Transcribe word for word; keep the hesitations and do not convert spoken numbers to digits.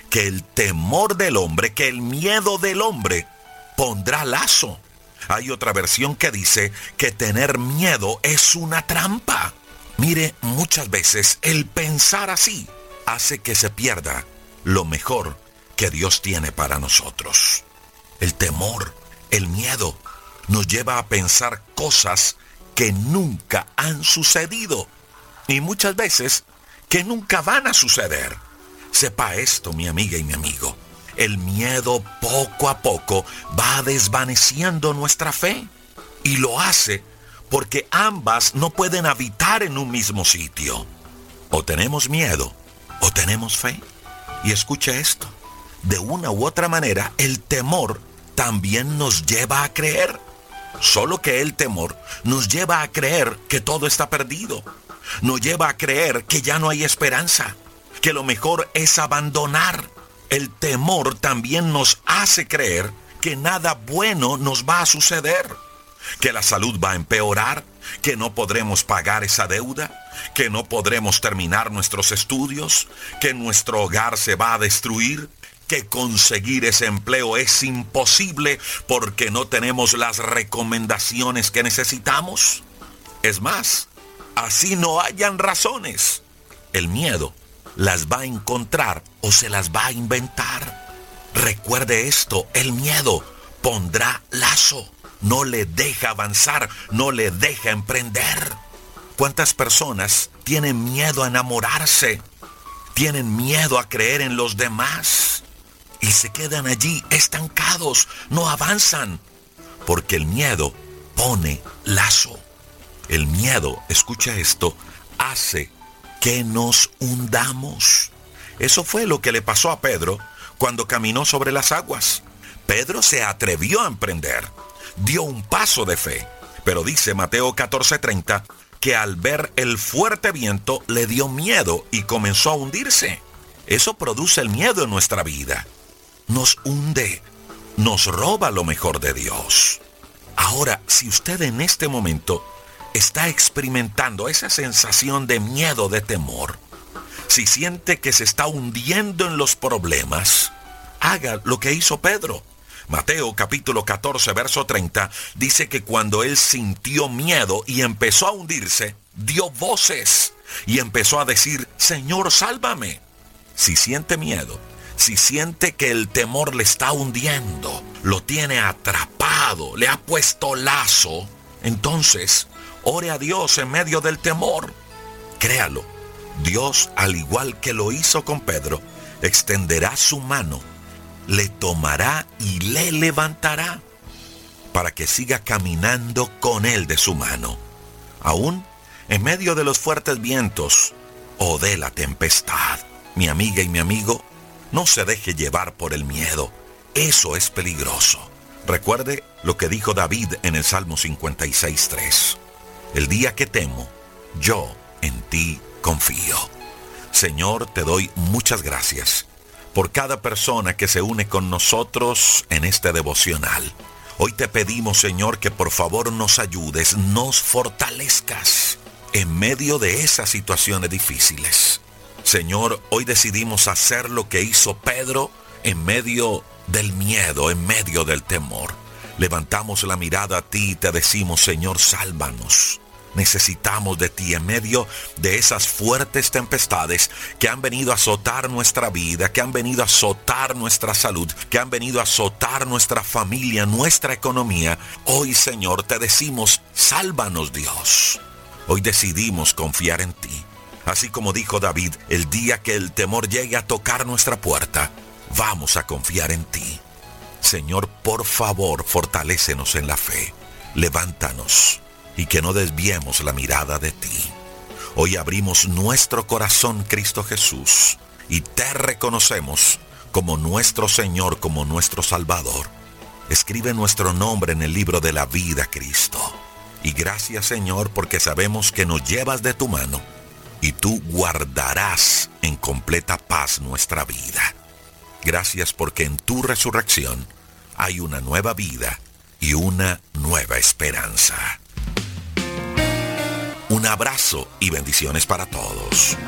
que el temor del hombre, que el miedo del hombre pondrá lazo. Hay otra versión que dice que tener miedo es una trampa. Mire, muchas veces el pensar así hace que se pierda lo mejor que Dios tiene para nosotros. El temor, el miedo, nos lleva a pensar cosas que nunca han sucedido y muchas veces que nunca van a suceder. Sepa esto, mi amiga y mi amigo. El miedo poco a poco va desvaneciendo nuestra fe y lo hace porque ambas no pueden habitar en un mismo sitio. O tenemos miedo o tenemos fe. Y escucha esto. De una u otra manera, el temor también nos lleva a creer. Solo que el temor nos lleva a creer que todo está perdido. Nos lleva a creer que ya no hay esperanza, que lo mejor es abandonar. El temor también nos hace creer que nada bueno nos va a suceder, que la salud va a empeorar, que no podremos pagar esa deuda, que no podremos terminar nuestros estudios, que nuestro hogar se va a destruir, que conseguir ese empleo es imposible porque no tenemos las recomendaciones que necesitamos. Es más, así no hayan razones, el miedo las va a encontrar o se las va a inventar. Recuerde esto, el miedo pondrá lazo, no le deja avanzar, no le deja emprender. ¿Cuántas personas tienen miedo a enamorarse? Tienen miedo a creer en los demás y se quedan allí estancados, no avanzan, porque el miedo pone lazo. El miedo, escucha esto, hace que nos hundamos. Eso fue lo que le pasó a Pedro cuando caminó sobre las aguas. Pedro se atrevió a emprender, dio un paso de fe, pero dice Mateo catorce treinta que al ver el fuerte viento le dio miedo y comenzó a hundirse. Eso produce el miedo en nuestra vida. Nos hunde, nos roba lo mejor de Dios. Ahora, si usted en este momento está experimentando esa sensación de miedo, de temor, si siente que se está hundiendo en los problemas, haga lo que hizo Pedro. Mateo capítulo catorce, verso treinta, dice que cuando él sintió miedo y empezó a hundirse, dio voces y empezó a decir, Señor, sálvame. Si siente miedo, si siente que el temor le está hundiendo, lo tiene atrapado, le ha puesto lazo, entonces ore a Dios en medio del temor. Créalo, Dios, al igual que lo hizo con Pedro, extenderá su mano, le tomará y le levantará para que siga caminando con él de su mano, aún en medio de los fuertes vientos o de la tempestad. Mi amiga y mi amigo, no se deje llevar por el miedo. Eso es peligroso. Recuerde lo que dijo David en el Salmo cincuenta y seis tres. El día que temo, yo en ti confío. Señor, te doy muchas gracias por cada persona que se une con nosotros en este devocional. Hoy te pedimos, Señor, que por favor nos ayudes, nos fortalezcas en medio de esas situaciones difíciles. Señor, hoy decidimos hacer lo que hizo Pedro en medio del miedo, en medio del temor. Levantamos la mirada a ti y te decimos, Señor, sálvanos. Necesitamos de ti en medio de esas fuertes tempestades que han venido a azotar nuestra vida, que han venido a azotar nuestra salud, que han venido a azotar nuestra familia, nuestra economía. Hoy, Señor, te decimos, sálvanos, Dios. Hoy decidimos confiar en ti. Así como dijo David, el día que el temor llegue a tocar nuestra puerta, vamos a confiar en ti. Señor, por favor, fortalécenos en la fe. Levántanos y que no desviemos la mirada de ti. Hoy abrimos nuestro corazón, Cristo Jesús, y te reconocemos como nuestro Señor, como nuestro Salvador. Escribe nuestro nombre en el libro de la vida, Cristo. Y gracias, Señor, porque sabemos que nos llevas de tu mano y tú guardarás en completa paz nuestra vida. Gracias porque en tu resurrección hay una nueva vida y una nueva esperanza. Un abrazo y bendiciones para todos.